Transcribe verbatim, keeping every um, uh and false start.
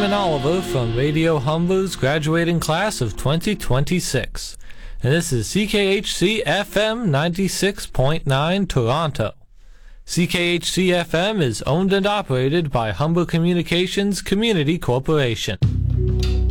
Simon Oliver from Radio Humber's graduating class of twenty twenty-six, and this is C K H C F M ninety-six point nine Toronto. C K H C F M is owned and operated by Humber Communications Community Corporation.